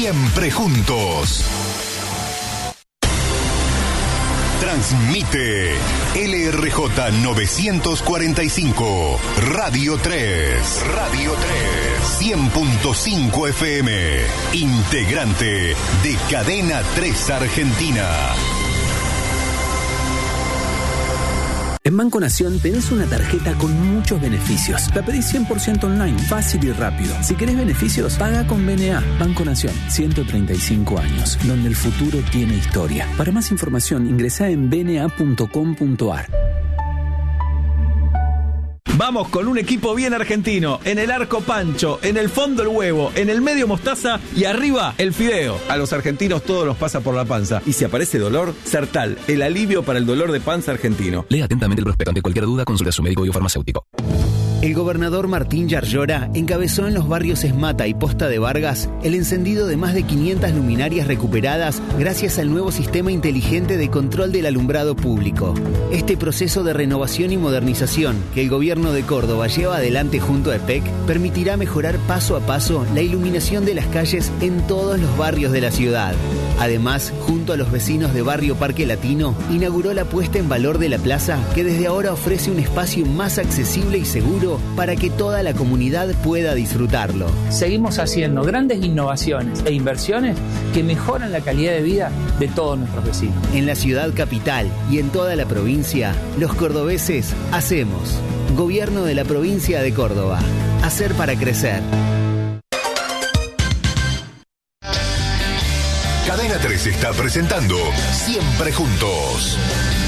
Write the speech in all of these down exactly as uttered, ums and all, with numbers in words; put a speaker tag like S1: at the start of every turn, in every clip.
S1: Siempre juntos. Transmite L R J novecientos cuarenta y cinco, Radio tres. Radio tres. cien punto cinco F M. Integrante de Cadena tres Argentina.
S2: En Banco Nación tenés una tarjeta con muchos beneficios. La pedís cien por ciento online, fácil y rápido. Si querés beneficios, paga con B N A. Banco Nación, ciento treinta y cinco años, donde el futuro tiene historia. Para más información, ingresá en b n a punto com punto a r.
S3: Vamos con un equipo bien argentino. En el arco Pancho, en el fondo el huevo, en el medio mostaza y arriba el fideo. A los argentinos todo nos pasa por la panza. Y si aparece dolor, Sertal, el alivio para el dolor de panza argentino.
S4: Lea atentamente el prospecto. Ante cualquier duda, consulte a su médico biofarmacéutico.
S5: El gobernador Martín Yarlora encabezó en los barrios Esmata y Posta de Vargas el encendido de más de quinientas luminarias recuperadas gracias al nuevo sistema inteligente de control del alumbrado público. Este proceso de renovación y modernización que el gobierno de Córdoba lleva adelante junto a E P E C permitirá mejorar paso a paso la iluminación de las calles en todos los barrios de la ciudad. Además, junto a los vecinos de Barrio Parque Latino, inauguró la puesta en valor de la plaza que desde ahora ofrece un espacio más accesible y seguro para que toda la comunidad pueda disfrutarlo.
S6: Seguimos haciendo grandes innovaciones e inversiones que mejoran la calidad de vida de todos nuestros vecinos.
S5: En la ciudad capital y en toda la provincia, los cordobeses hacemos. Gobierno de la provincia de Córdoba. Hacer para crecer.
S1: Cadena tres está presentando Siempre Juntos.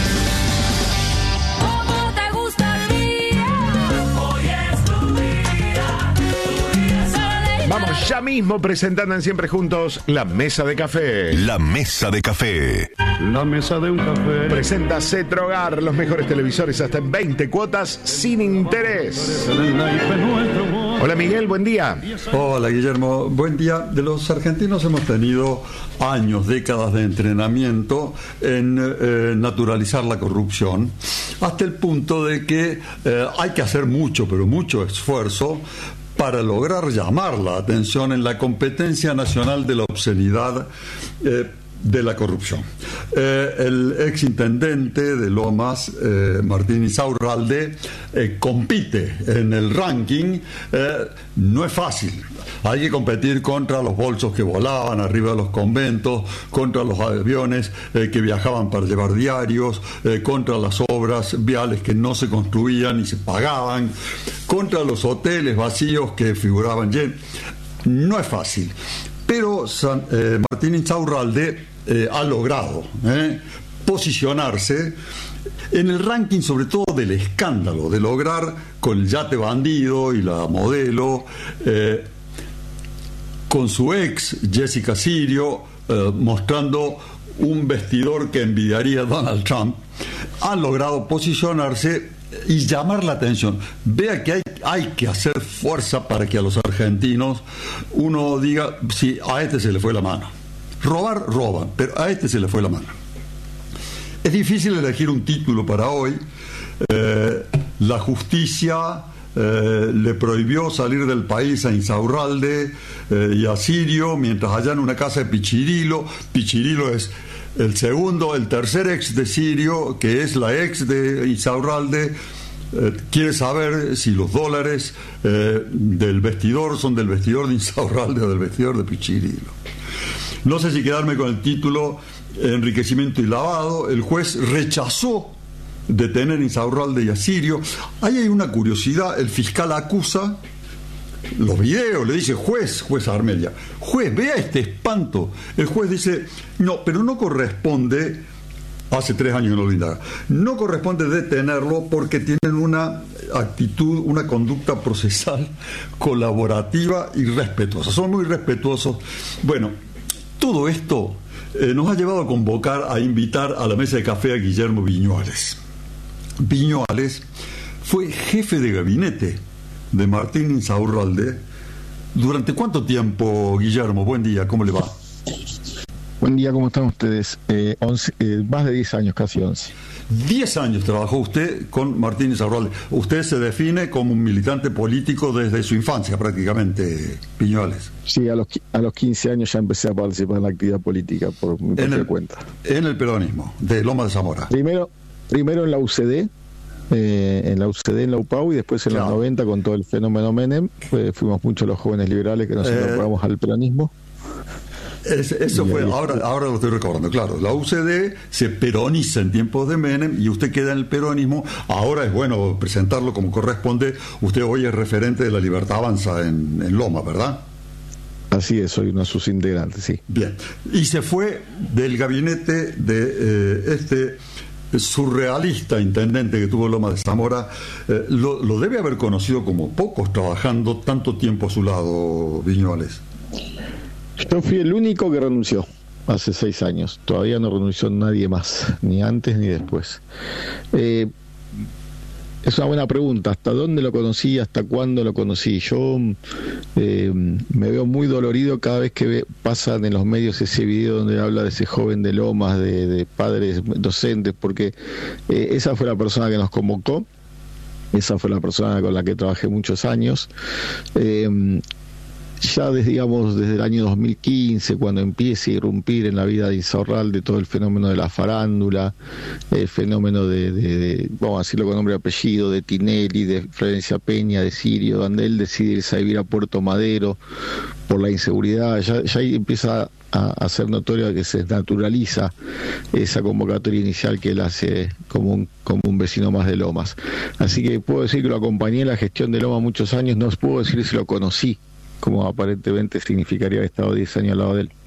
S7: Vamos ya mismo presentando en Siempre Juntos la Mesa de Café.
S1: La Mesa de Café.
S8: La Mesa de un Café.
S7: Presenta Cetrogar, los mejores televisores hasta en veinte cuotas sin interés. Hola Miguel, buen día.
S8: Hola Guillermo, buen día. De los argentinos hemos tenido años, décadas de entrenamiento en eh, naturalizar la corrupción, hasta el punto de que eh, hay que hacer mucho, pero mucho esfuerzo para lograr llamar la atención en la competencia nacional de la obscenidad eh, de la corrupción. Eh, el ex intendente de Lomas, eh, Martín Insaurralde, eh, compite en el ranking. Eh, no es fácil. Hay que competir contra los bolsos que volaban arriba de los conventos, contra los aviones eh, que viajaban para llevar diarios, eh, contra las obras viales que no se construían y se pagaban, contra los hoteles vacíos que figuraban llenos. No es fácil. Pero San, eh, Martín Insaurralde eh, ha logrado eh, posicionarse en el ranking, sobre todo del escándalo, de lograr con el yate bandido y la modelo, eh, con su ex Jessica Sirio, eh, mostrando un vestidor que envidiaría a Donald Trump, han logrado posicionarse y llamar la atención. Vea que hay, hay que hacer fuerza para que a los argentinos uno diga, sí, a este se le fue la mano. Robar, roban, pero a este se le fue la mano. Es difícil elegir un título para hoy. Eh, la justicia eh, le prohibió salir del país a Insaurralde eh, y a Sirio, mientras allá en una casa de Pichirilo. Pichirilo es el segundo, el tercer ex de Sirio, que es la ex de Insaurralde, eh, quiere saber si los dólares eh, del vestidor son del vestidor de Insaurralde o del vestidor de Pichirilo. No sé si quedarme con el título enriquecimiento y lavado. El juez rechazó detener a Insaurralde y a Sirio. Ahí hay una curiosidad. El fiscal acusa los videos, le dice, juez, juez Armelia, juez, vea este espanto. El juez dice, no, pero no corresponde, hace tres años que no lo indaga, no corresponde detenerlo porque tienen una actitud, una conducta procesal colaborativa y respetuosa, son muy respetuosos. Bueno, todo esto eh, nos ha llevado a convocar, a invitar a la mesa de café a Guillermo Viñuales. Viñuales fue jefe de gabinete de Martín Insaurralde. ¿Durante cuánto tiempo, Guillermo? Buen día, ¿cómo le va?
S9: Buen día, ¿cómo están ustedes? Eh, once, eh, más de diez años, casi once.
S8: Diez años trabajó usted con Martín Insaurralde. Usted se define como un militante político desde su infancia, prácticamente, Viñuales.
S9: Sí, a los, a los quince años ya empecé a participar en la actividad política por mi propia cuenta.
S8: En el peronismo, de Loma de Zamora.
S9: Primero, primero en la U C D, eh, en la U C D, en la U P A U, y después en claro. los noventa, con todo el fenómeno Menem, pues, fuimos muchos los jóvenes liberales que nos eh... incorporamos al peronismo.
S8: Es, eso fue, ahora, ahora lo estoy recordando, claro, la U C D se peroniza en tiempos de Menem y usted queda en el peronismo. Ahora es bueno presentarlo como corresponde. Usted hoy es referente de la Libertad Avanza en, en Loma, ¿verdad?
S9: Así es, soy uno de sus integrantes, sí.
S8: Bien, y se fue del gabinete de eh, este surrealista intendente que tuvo Loma de Zamora. eh, lo, lo debe haber conocido como pocos, trabajando tanto tiempo a su lado, Viñuales.
S9: Yo fui el único que renunció hace seis años. Todavía no renunció nadie más, ni antes ni después. Eh, es una buena pregunta. ¿Hasta dónde lo conocí? ¿Hasta cuándo lo conocí? Yo eh, me veo muy dolorido cada vez que ve, pasan en los medios ese video donde habla de ese joven de Lomas, de, de padres docentes, porque eh, esa fue la persona que nos convocó. Esa fue la persona con la que trabajé muchos años. Eh, Ya desde, digamos, desde el año dos mil quince, cuando empieza a irrumpir en la vida de Insaurralde todo el fenómeno de la farándula, el fenómeno de, de, de vamos a decirlo con nombre y apellido, de Tinelli, de Florencia Peña, de Sirio, donde él decide irse a vivir a Puerto Madero por la inseguridad, ya, ya ahí empieza a, a ser notorio que se naturaliza esa convocatoria inicial que él hace como un, como un vecino más de Lomas. Así que puedo decir que lo acompañé en la gestión de Lomas muchos años, no puedo decir si lo conocí, como aparentemente significaría haber estado diez años al lado de él.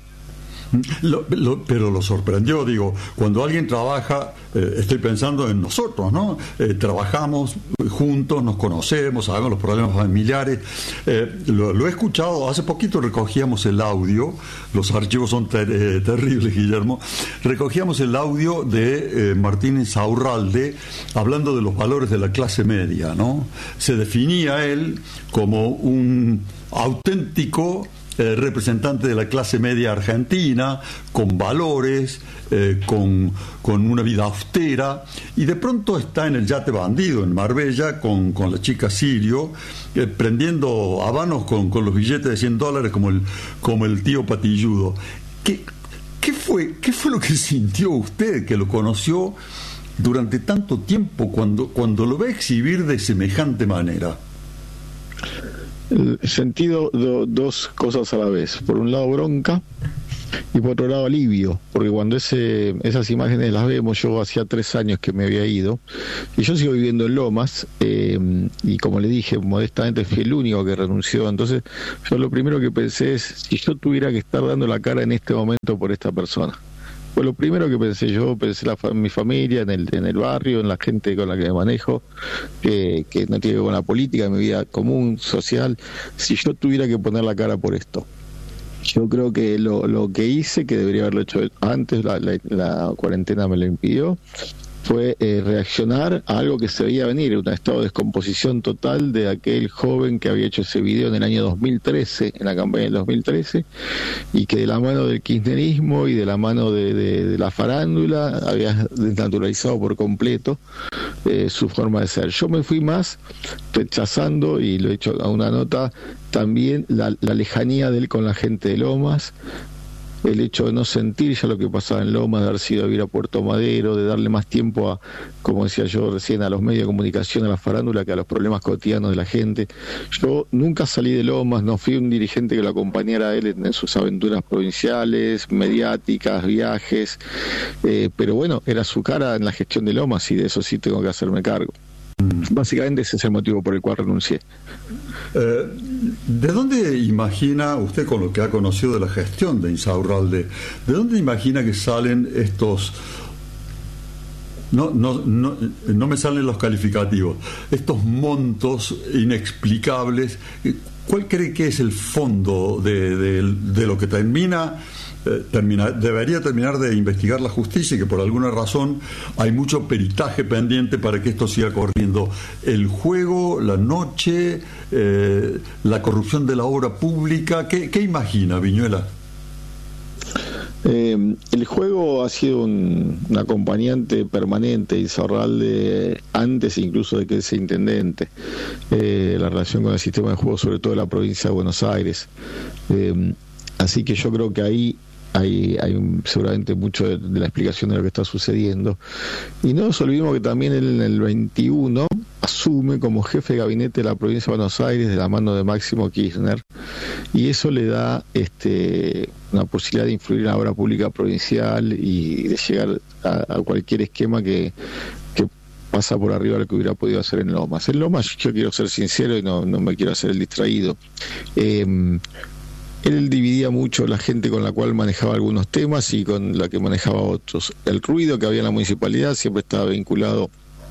S8: Lo, lo, pero lo sorprendió, digo, cuando alguien trabaja, eh, estoy pensando en nosotros, ¿no? Eh, trabajamos juntos, nos conocemos, sabemos los problemas familiares. Eh, lo, lo he escuchado, hace poquito recogíamos el audio, los archivos son ter, eh, terribles, Guillermo, recogíamos el audio de eh, Martín Insaurralde hablando de los valores de la clase media, ¿no? Se definía él como un auténtico Eh, representante de la clase media argentina, con valores, eh, con, con una vida austera, y de pronto está en el yate bandido en Marbella con, con la chica Sirio, eh, prendiendo habanos con, con los billetes de cien dólares como el, como el tío Patilludo. ¿Qué, qué, fue, ¿Qué fue lo que sintió usted, que lo conoció durante tanto tiempo, cuando, cuando lo ve exhibir de semejante manera?
S9: El sentido do, dos cosas a la vez. Por un lado bronca y por otro lado alivio, porque cuando ese, esas imágenes las vemos, yo hacía tres años que me había ido y yo sigo viviendo en Lomas, eh, y como le dije, modestamente fui el único que renunció. Entonces yo lo primero que pensé es, si yo tuviera que estar dando la cara en este momento por esta persona. Fue lo primero que pensé yo, pensé la, en mi familia, en el, en el barrio, en la gente con la que me manejo, que, que no tiene que ver con la política, en mi vida común, social. Si yo tuviera que poner la cara por esto, yo creo que lo, lo que hice, que debería haberlo hecho antes, la, la, la cuarentena me lo impidió, fue eh, reaccionar a algo que se veía venir, un estado de descomposición total de aquel joven que había hecho ese video en el año dos mil trece, en la campaña del dos mil trece, y que de la mano del kirchnerismo y de la mano de, de, de la farándula había desnaturalizado por completo eh, su forma de ser. Yo me fui más rechazando, y lo he hecho a una nota, también la, la lejanía de él con la gente de Lomas, el hecho de no sentir ya lo que pasaba en Lomas, de haber sido a vivir a Puerto Madero, de darle más tiempo a, como decía yo recién, a los medios de comunicación, a la farándula, que a los problemas cotidianos de la gente. Yo nunca salí de Lomas, no fui un dirigente que lo acompañara a él en, en sus aventuras provinciales, mediáticas, viajes, eh, pero bueno, era su cara en la gestión de Lomas, y de eso sí tengo que hacerme cargo. Básicamente ese es el motivo por el cual renuncié.
S8: Eh, ¿De dónde imagina usted, con lo que ha conocido de la gestión de Insaurralde, de dónde imagina que salen estos, no, no, no, no me salen los calificativos, estos montos inexplicables? ¿Cuál cree que es el fondo de, de, de lo que termina Eh, termina, debería terminar de investigar la justicia, y que por alguna razón hay mucho peritaje pendiente para que esto siga corriendo? El juego, la noche, eh, la corrupción de la obra pública. ¿Qué, qué imagina, Viñuela?
S9: Eh, el juego ha sido un, un acompañante permanente de Insaurralde antes incluso de que él sea intendente. Eh, la relación con el sistema de juego, sobre todo de la provincia de Buenos Aires. Eh, así que yo creo que ahí hay, hay un, seguramente mucho de, de la explicación de lo que está sucediendo. Y no nos olvidemos que también él en el veintiuno asume como jefe de gabinete de la provincia de Buenos Aires de la mano de Máximo Kirchner, y eso le da este una posibilidad de influir en la obra pública provincial y de llegar a, a cualquier esquema que, que pasa por arriba de lo que hubiera podido hacer en Lomas. En Lomas, yo quiero ser sincero y no, no me quiero hacer el distraído, eh, él dividía mucho la gente con la cual manejaba algunos temas y con la que manejaba otros. El ruido que había en la municipalidad siempre estaba vinculado.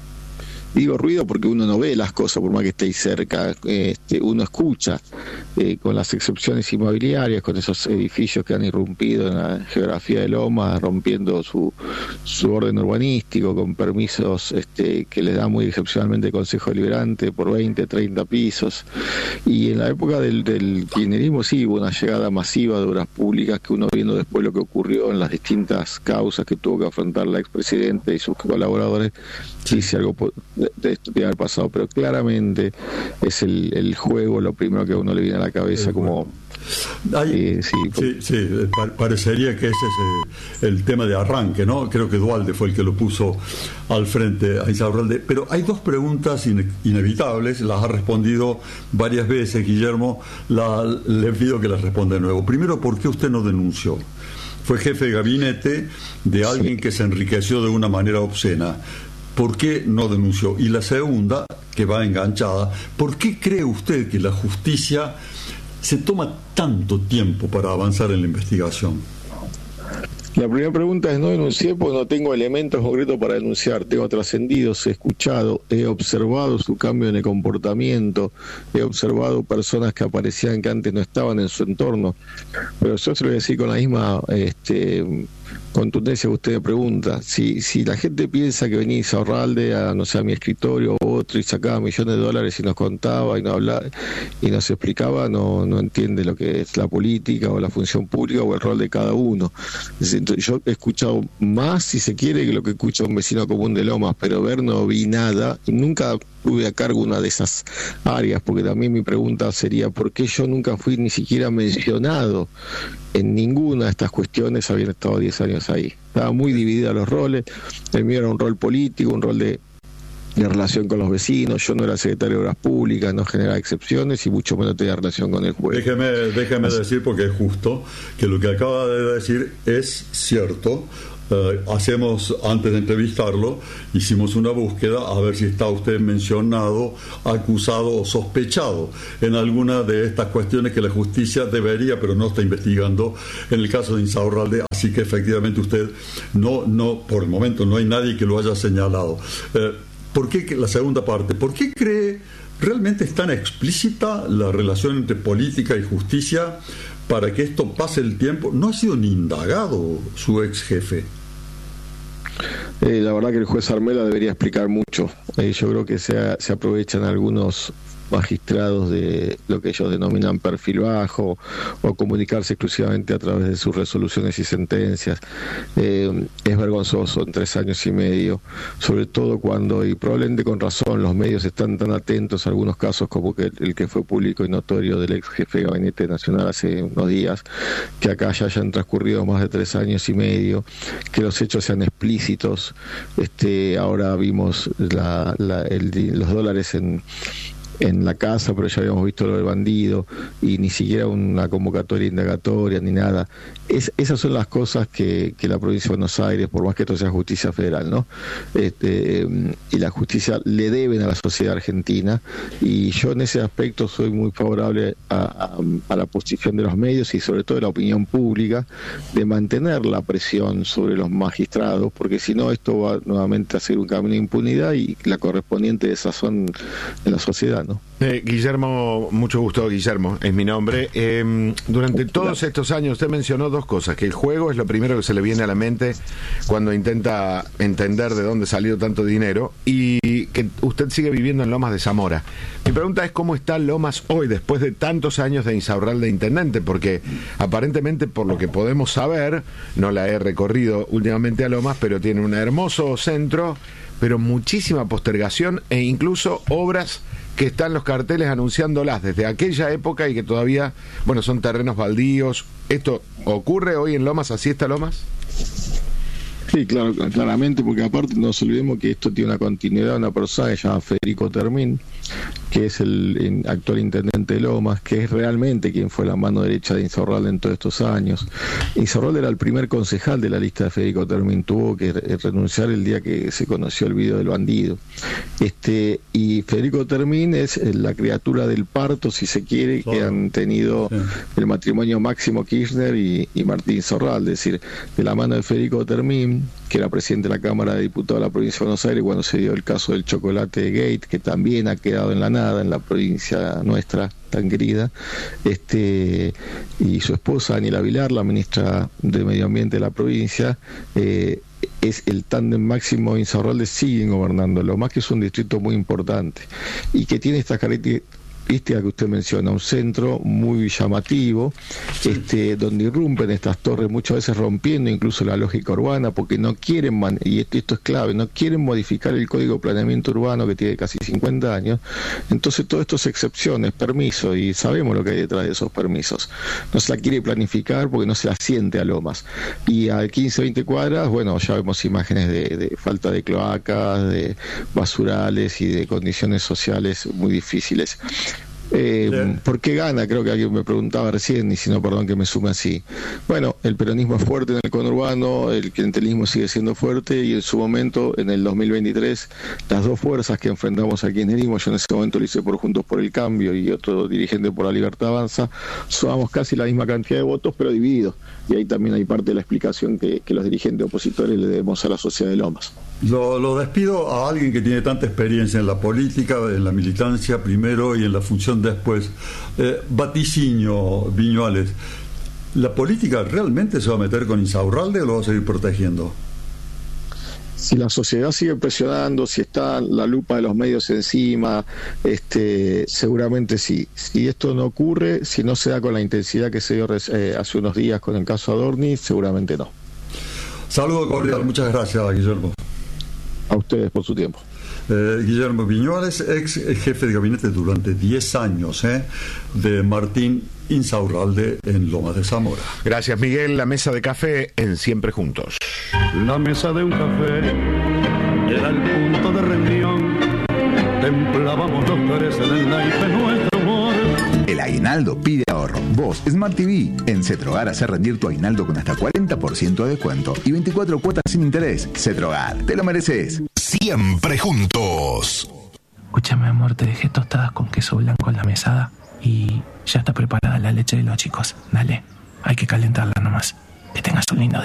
S9: Digo ruido porque uno no ve las cosas por más que esté ahí cerca, este, uno escucha, eh, con las excepciones inmobiliarias, con esos edificios que han irrumpido en la geografía de Lomas, rompiendo su, su orden urbanístico, con permisos este, que le da muy excepcionalmente el Consejo Deliberante por veinte, treinta pisos. Y en la época del, del kirchnerismo sí hubo una llegada masiva de obras públicas que uno viendo después lo que ocurrió en las distintas causas que tuvo que afrontar la expresidenta y sus colaboradores, sí, si algo de, de esto debe haber pasado, pero claramente es el, el juego lo primero que a uno le viene a la cabeza como...
S8: Hay, eh, sí, sí, sí, parecería que ese es el, el tema de arranque, ¿no? Creo que Duhalde fue el que lo puso al frente a Insaurralde. Pero hay dos preguntas in, inevitables, las ha respondido varias veces, Guillermo, la, le pido que las responda de nuevo. Primero, ¿por qué usted no denunció? Fue jefe de gabinete de alguien que se enriqueció de una manera obscena. ¿Por qué no denunció? Y la segunda, que va enganchada, ¿por qué cree usted que la justicia se toma tanto tiempo para avanzar en la investigación?
S9: La primera pregunta es: no denuncié porque no tengo elementos concretos para denunciar. Tengo trascendidos, he escuchado, he observado su cambio en el comportamiento, he observado personas que aparecían que antes no estaban en su entorno. Pero yo se lo voy a decir con la misma este, contundencia que usted me pregunta. Si, si la gente piensa que venía Insaurralde a, no sé, a mi escritorio u otro y sacaba millones de dólares y nos contaba y nos hablaba y nos explicaba, no, no entiende lo que es la política o la función pública o el rol de cada uno. Entonces, yo he escuchado más, si se quiere, que lo que escucha un vecino común de Lomas, pero ver no vi nada y nunca tuve a cargo una de esas áreas, porque también mi pregunta sería: ¿por qué yo nunca fui ni siquiera mencionado en ninguna de estas cuestiones? Habían estado diez años ahí. Estaba muy dividida los roles. El mío era un rol político, un rol de, de relación con los vecinos. Yo no era secretario de Obras Públicas, no generaba excepciones y mucho menos tenía relación con el juez.
S8: Déjeme, déjeme Así. decir, porque es justo, que lo que acaba de decir es cierto. Uh, hacemos, antes de entrevistarlo, hicimos una búsqueda a ver si está usted mencionado, acusado o sospechado en alguna de estas cuestiones que la justicia debería, pero no está investigando en el caso de Insaurralde, así que efectivamente usted no, no, por el momento no hay nadie que lo haya señalado. Uh, ¿por qué, la segunda parte, ¿por qué cree realmente es tan explícita la relación entre política y justicia para que esto pase el tiempo? ¿No ha sido ni indagado su ex jefe?
S9: Eh, la verdad que el juez Armela debería explicar mucho. Eh, yo creo que se, se aprovechan algunos magistrados de lo que ellos denominan perfil bajo o comunicarse exclusivamente a través de sus resoluciones y sentencias. Eh, es vergonzoso en tres años y medio, sobre todo cuando, y probablemente con razón, los medios están tan atentos a algunos casos como que el que fue público y notorio del ex jefe de Gabinete Nacional hace unos días, que acá ya hayan transcurrido más de tres años y medio, que los hechos sean explícitos. Este, ahora vimos la, la, el, los dólares en en la casa, pero ya habíamos visto lo del bandido y ni siquiera una convocatoria indagatoria ni nada. Es, esas son las cosas que, que la provincia de Buenos Aires, por más que esto sea justicia federal, ¿no? Este, y la justicia le deben a la sociedad argentina, y yo en ese aspecto soy muy favorable a, a, a la posición de los medios y sobre todo de la opinión pública, de mantener la presión sobre los magistrados, porque si no esto va nuevamente a ser un camino de impunidad y la correspondiente desazón en la sociedad. ¿no?
S7: Eh, Guillermo, mucho gusto, Guillermo, es mi nombre. Eh, durante todos estos años usted mencionó dos cosas, que el juego es lo primero que se le viene a la mente cuando intenta entender de dónde salió tanto dinero, y que usted sigue viviendo en Lomas de Zamora. Mi pregunta es cómo está Lomas hoy, después de tantos años de Insaurralde de intendente, porque aparentemente, por lo que podemos saber, no la he recorrido últimamente a Lomas, pero tiene un hermoso centro, pero muchísima postergación e incluso obras que están los carteles anunciándolas desde aquella época y que todavía, bueno, son terrenos baldíos. ¿Esto ocurre hoy en Lomas? ¿Así está Lomas?
S9: Sí, claro, claramente, porque aparte no nos olvidemos que esto tiene una continuidad de una persona que se llama Federico Termín, que es el actual intendente de Lomas, que es realmente quien fue la mano derecha de Insaurralde en todos estos años. Insaurralde era el primer concejal de la lista de Federico Termín, tuvo que renunciar el día que se conoció el video del bandido. Este, y Federico Termín es la criatura del parto, si se quiere, que han tenido sí. el matrimonio Máximo Kirchner y, y Martín Insaurralde, es decir, de la mano de Federico Termín, que era presidente de la Cámara de Diputados de la provincia de Buenos Aires cuando se dio el caso del chocolate Gate, que también ha quedado en la nada en la provincia nuestra tan querida, este, y su esposa Daniela Vilar, la ministra de Medio Ambiente de la provincia, eh, es el tándem Máximo Insaurralde, siguen gobernando, lo más que es un distrito muy importante y que tiene estas características que usted menciona, un centro muy llamativo, este, donde irrumpen estas torres muchas veces rompiendo incluso la lógica urbana, porque no quieren, man y esto, esto es clave, no quieren modificar el Código de Planeamiento Urbano que tiene casi cincuenta años. Entonces todo esto es excepciones, permisos, y sabemos lo que hay detrás de esos permisos. No se la quiere planificar porque no se la siente a Lomas. Y a quince, veinte cuadras, bueno, ya vemos imágenes de, de falta de cloacas, de basurales y de condiciones sociales muy difíciles. Eh, ¿Por qué gana? Creo que alguien me preguntaba recién, y si no, perdón que me sume así. Bueno, el peronismo es fuerte en el conurbano, el clientelismo sigue siendo fuerte, y en su momento, en el dos mil veintitrés, las dos fuerzas que enfrentamos al kirchnerismo, yo en ese momento lo hice por Juntos por el Cambio y otro dirigente por La Libertad Avanza, sumamos casi la misma cantidad de votos, pero divididos. Y ahí también hay parte de la explicación que, que los dirigentes opositores le debemos a la sociedad de Lomas.
S8: Lo, lo despido a alguien que tiene tanta experiencia en la política, en la militancia primero y en la función después. Eh, vaticinio, Viñuales, ¿la política realmente se va a meter con Insaurralde o lo va a seguir protegiendo?
S9: Si la sociedad sigue presionando, si está la lupa de los medios encima, este, seguramente sí. Si esto no ocurre, si no se da con la intensidad que se dio eh, hace unos días con el caso Adorni, seguramente no.
S8: Saludo cordial, muchas gracias, Guillermo.
S9: A ustedes por su tiempo.
S8: Eh, Guillermo Viñuales, ex jefe de gabinete durante diez años eh, de Martín Insaurralde en Lomas de Zamora.
S7: Gracias, Miguel. La mesa de café en Siempre Juntos.
S10: La mesa de un café era el punto de reunión. Templábamos los tres en el naipe nuestro humor.
S11: El aguinaldo pide ahorro. Vos, Smart T V, en Cetrogar hace rendir tu aguinaldo con hasta cuarenta por ciento de descuento y veinticuatro cuotas sin interés. Cetrogar, te lo mereces.
S1: Siempre Juntos.
S12: Escúchame, amor, te dejé tostadas con queso blanco en la mesada y ya está preparada la leche de los chicos. Dale, hay que calentarla nomás. Que tengas un lindo día.